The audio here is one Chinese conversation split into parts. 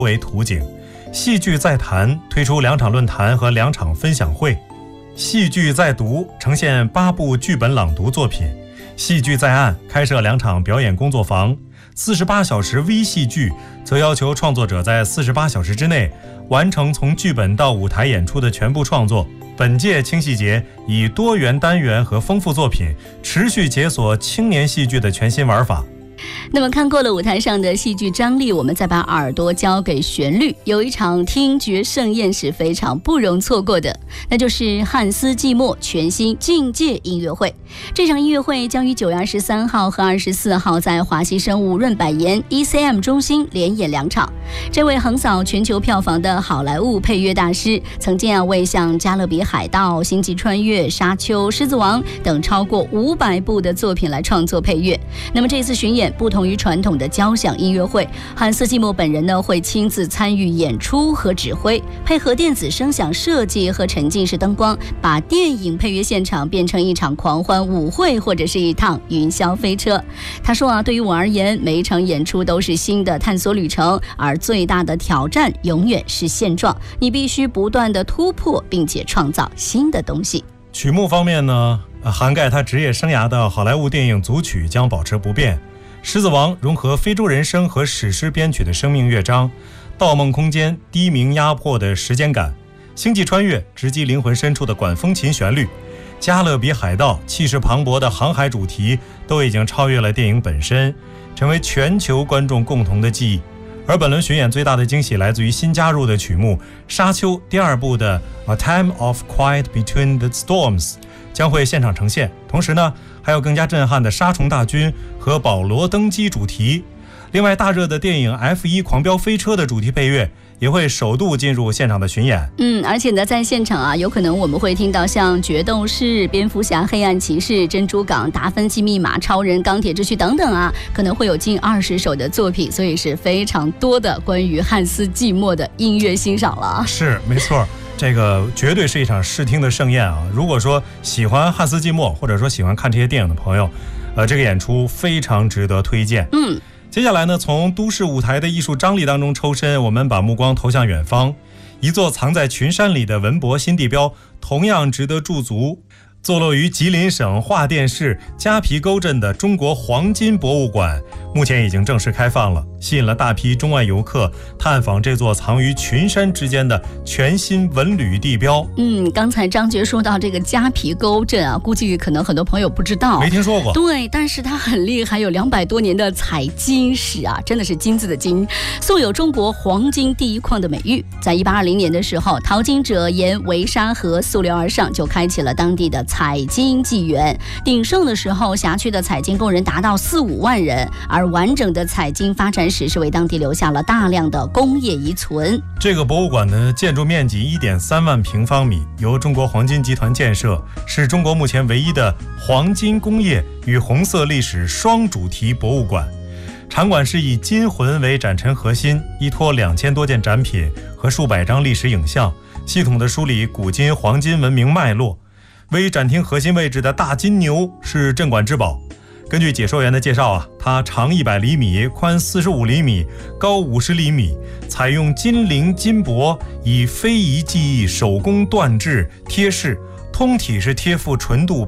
为图景。戏剧在谈推出2场论坛和2场分享会。戏剧在读呈现8部剧本朗读作品。戏剧在案开设2场表演工作坊。48小时微戏剧则要求创作者在48小时之内完成从剧本到舞台演出的全部创作。本届青戏节以多元单元和丰富作品持续解锁青年戏剧的全新玩法。 那么看过了舞台上的戏剧张力，我们再把耳朵交给旋律。有一场听觉盛宴是非常不容错过的，那就是汉斯季默全新境界音乐会。这场音乐会将于9月23号和24号在华西生物润百颜 ECM 中心连演2场。这位横扫全球票房的好莱坞配乐大师，曾经为像《加勒比海盗》、《星际穿越》、《沙丘》、《狮子王》等超过500部的作品来创作配乐。那么这次巡演不同于传统的交响音乐会，汉斯季默本人呢会亲自参与演出和指挥，配合电子声响设计和沉浸式灯光，把电影配乐现场变成一场狂欢舞会或者是一趟云霄飞车。他说对于我而言，每一场演出都是新的探索旅程，而最大的挑战永远是现状，你必须不断的突破并且创造新的东西。 曲目方面呢，涵盖他职业生涯的好莱坞电影组曲将保持不变。狮子王融合非洲人声和史诗编曲的生命乐章，盗梦空间低鸣压迫的时间感，星际穿越直击灵魂深处的管风琴旋律，加勒比海盗气势磅礴的航海主题都已经超越了电影本身，成为全球观众共同的记忆。而本轮巡演最大的惊喜来自于新加入的曲目沙丘第2部的 A Time of Quiet Between the Storms 将会现场呈现，同时呢还有更加震撼的杀虫大军和保罗登基主题。另外大热的电影 F1 狂飙飞车的主题配乐也会首度进入现场的巡演。 而且呢在现场有可能我们会听到像决斗士、蝙蝠侠、黑暗骑士、珍珠港、达芬奇密码、超人、钢铁之躯等等可能会有近20首的作品，所以是非常多的关于汉斯季默的音乐欣赏了。 是没错，这个绝对是一场视听的盛宴如果说喜欢汉斯季默或者说喜欢看这些电影的朋友，这个演出非常值得推荐。接下来呢，从都市舞台的艺术张力当中抽身，我们把目光投向远方，一座藏在群山里的文博新地标同样值得驻足。坐落于吉林省桦甸市迦皮沟镇的中国黄金博物馆目前已经正式开放了，吸引了大批中外游客探访这座藏于群山之间的全新文旅地标。 刚才张觉说到这个迦皮沟镇估计可能很多朋友不知道， 没听说过。 对，但是它很厉害，有200多年的采金史真的是金子的金，素有中国黄金第一矿的美誉。在1820年的时候，淘金者沿维沙河溯流而上，就开启了当地的采金纪元。鼎盛的时候，辖区的采金工人达到4-5万人，而完整的采金发展史是为当地留下了大量的工业遗存。 这个博物馆的建筑面积1.3万平方米，由中国黄金集团建设，是中国目前唯一的黄金工业与红色历史双主题博物馆。场馆是以金魂为展陈核心，依托2000多件展品和数百张历史影像，系统地梳理古今黄金文明脉络。位于展厅核心位置的大金牛是镇馆之宝。根据解说员的介绍它长100厘米，宽45厘米，高50厘米，采用金陵金箔，以非遗技艺手工锻制贴饰，通体是贴附纯度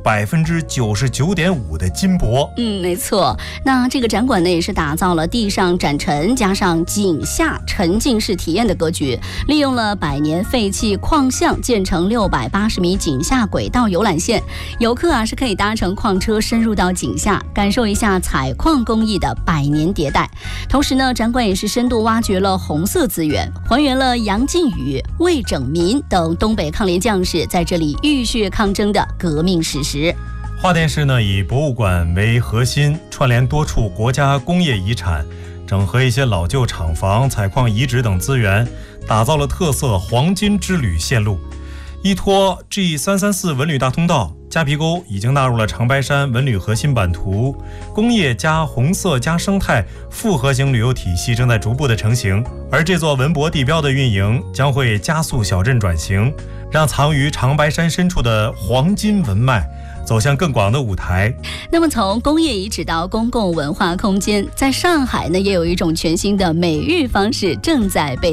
99.5%的金箔。 没错。那这个展馆呢，也是打造了地上展陈加上井下沉浸式体验的格局，利用了100年废弃矿巷建成680米井下轨道游览线，游客是可以搭乘矿车深入到井下，感受一下采矿工艺的100年迭代。同时呢，展馆也是深度挖掘了红色资源，还原了杨靖宇、魏拯民等东北抗联将士在这里浴血抗争的革命史实。 桦甸市呢，以博物馆为核心，串联多处国家工业遗产，整合一些老旧厂房、采矿遗址等资源，打造了特色黄金之旅线路。依托 G334 文旅大通道，迦皮沟已经纳入了长白山文旅核心版图，工业加红色加生态复合型旅游体系正在逐步的成型。而这座文博地标的运营将会加速小镇转型，让藏于长白山深处的黄金文脉走向更广的舞台。 那么从工业遗址到公共文化空间，在上海呢，也有一种全新的美育方式正在被